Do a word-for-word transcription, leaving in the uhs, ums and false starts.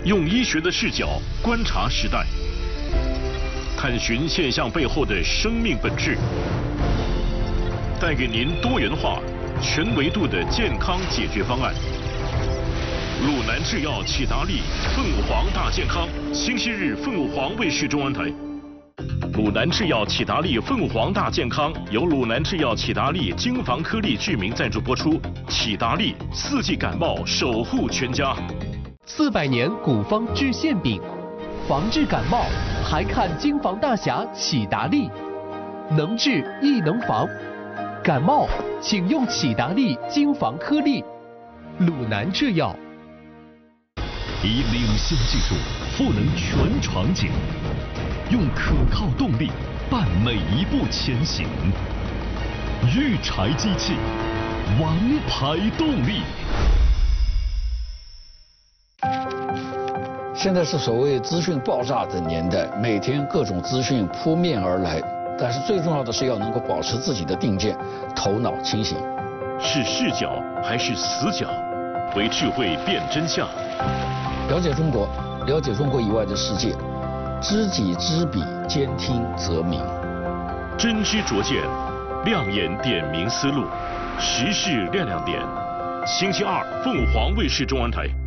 用医学的视角观察时代，探寻现象背后的生命本质，带给您多元化、全维度的健康解决方案。鲁南制药启达利凤凰大健康，星期日凤凰卫视中文台。鲁南制药启达利凤凰大健康由鲁南制药启达利精防颗粒剧名赞助播出。启达利四季感冒守护全家。 四百年古方治馅饼，防治感冒还看精防大侠启达利，能治亦能防。感冒请用启达利精防颗粒。鲁南制药以领先技术赋能全场景，用可靠动力伴每一步前行。育柴机器，王牌动力。 现在是所谓资讯爆炸的年代，每天各种资讯扑面而来，但是最重要的是要能够保持自己的定见，头脑清醒。 是视角还是死角？为智慧辨真相。 了解中国，了解中国以外的世界，知己知彼，兼听则明。 真知灼见，亮眼点明思路，时事亮亮点。星期二，凤凰卫视中文台。